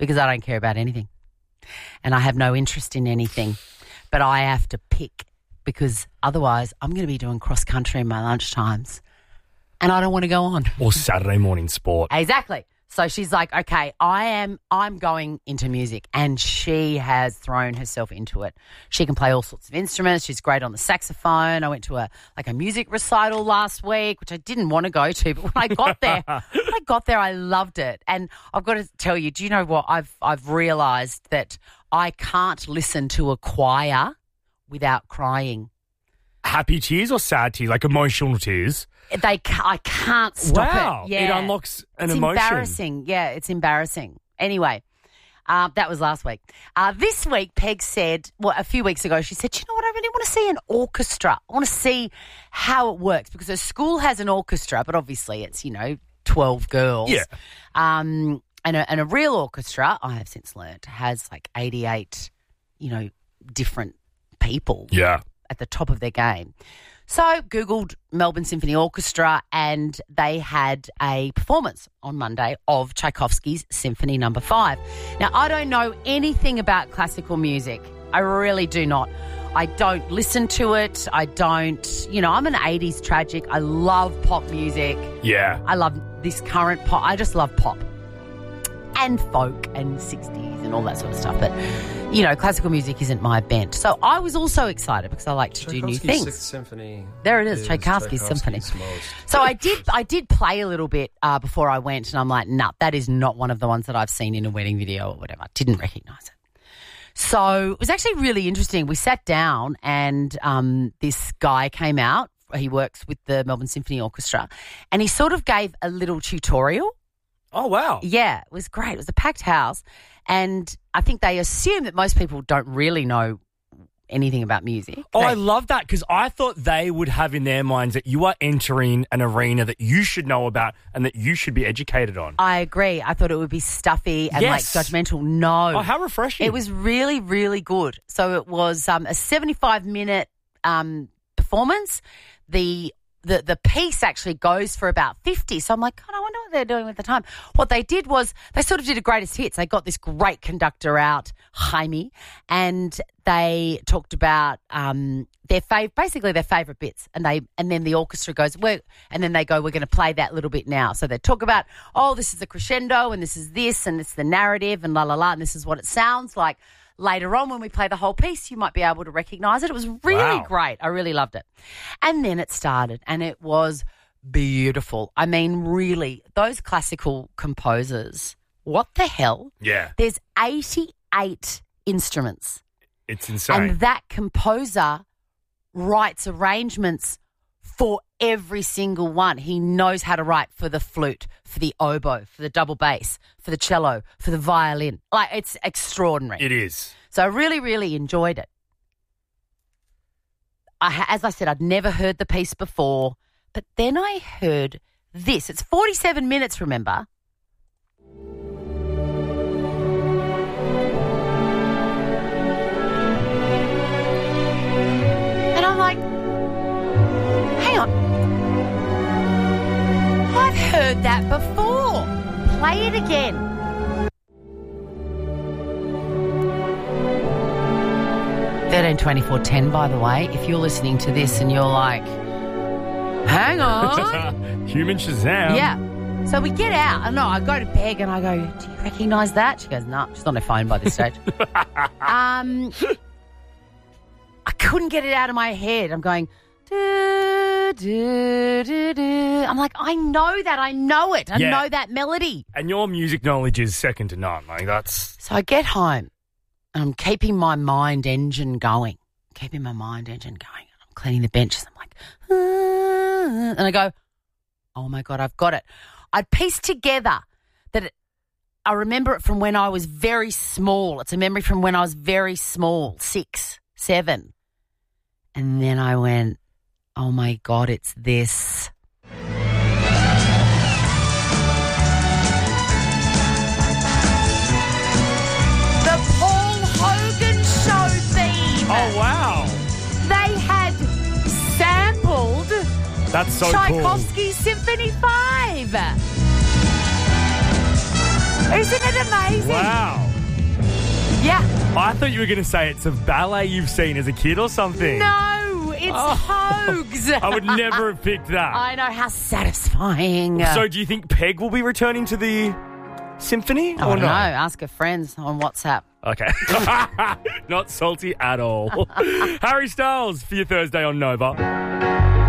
because I don't care about anything and I have no interest in anything. But I have to pick because otherwise I'm going to be doing cross-country in my lunchtimes and I don't want to go on. Or Saturday morning sport. Exactly. So she's like, okay, I'm going into music, and she has thrown herself into it. She can play all sorts of instruments. She's great on the saxophone. I went to a music recital last week, which I didn't want to go to, but when I got there, I loved it. And I've got to tell you, do you know what? I've realised that I can't listen to a choir without crying. Happy tears or sad tears, like emotional tears? I can't stop wow. it. Yeah. It unlocks an it's emotion. Embarrassing. Yeah, it's embarrassing. Anyway, that was last week. This week, Peg said, a few weeks ago, she said, you know what, I really want to see an orchestra. I want to see how it works because her school has an orchestra, but obviously it's, 12 girls. Yeah. And a real orchestra, I have since learned, has like 88, different people. Yeah. At the top of their game. So Googled Melbourne Symphony Orchestra and they had a performance on Monday of Tchaikovsky's Symphony No. 5. Now, I don't know anything about classical music. I really do not. I don't listen to it. I don't, I'm an 80s tragic. I love pop music. Yeah. I love this current pop. I just love pop and folk and 60s and all that sort of stuff. But, classical music isn't my bent. So I was also excited because I like to do new things. Sixth Symphony. There it is, Tchaikovsky's Symphony. So I did play a little bit before I went, and I'm like, nah, that is not one of the ones that I've seen in a wedding video or whatever. I didn't recognise it. So it was actually really interesting. We sat down and this guy came out. He works with the Melbourne Symphony Orchestra, and he sort of gave a little tutorial. Oh, wow. Yeah, it was great. It was a packed house. And I think they assume that most people don't really know anything about music. I love that because I thought they would have in their minds that you are entering an arena that you should know about and that you should be educated on. I agree. I thought it would be stuffy and Yes. like judgmental. No. Oh, how refreshing. It was really, really good. So it was a 75-minute performance. The piece actually goes for about 50. So I'm like, God, I wonder what they're doing with the time. What they did was they sort of did a greatest hits. They got this great conductor out, Jaime, and they talked about their favourite bits. And then the orchestra goes, we're going to play that little bit now. So they talk about, this is the crescendo and this is this and it's the narrative and la la la and this is what it sounds like. Later on, when we play the whole piece, you might be able to recognise it. It was really great. I really loved it. And then it started, and it was beautiful. I mean, really, those classical composers, what the hell? Yeah. There's 88 instruments. It's insane. And that composer writes arrangements for every single one. He knows how to write for the flute, for the oboe, for the double bass, for the cello, for the violin. Like, it's extraordinary. It is. So I really, really enjoyed it. As I said, I'd never heard the piece before, but then I heard this. It's 47 minutes, remember? And I'm like, hang on. I've heard that before. Play it again. $13.24.10, by the way. If you're listening to this and you're like, hang on. Human Shazam. Yeah. So we get out. And I go to Peg and I go, do you recognise that? She goes, no, she's on her phone by this stage. I couldn't get it out of my head. I'm going, do, do, do, do. I'm like, I know that. I know it. I know that melody. And your music knowledge is second to none. Like, that's... So I get home and I'm keeping my mind engine going. I'm cleaning the benches. I'm like, and I go, oh my God, I've got it. I'd pieced together that I remember it from when I was very small. It's a memory from when I was very small, 6, 7. And then I went, oh my God, it's this. The Paul Hogan Show theme. Oh, wow. They had sampled That's so Tchaikovsky's Symphony 5. Isn't it amazing? Wow. Yeah. I thought you were going to say it's a ballet you've seen as a kid or something. No, it's Hogs. I would never have picked that. I know, how satisfying. So do you think Peg will be returning to the symphony I or don't know. no? Ask her friends on WhatsApp. Okay. Not salty at all. Harry Styles for your Thursday on Nova.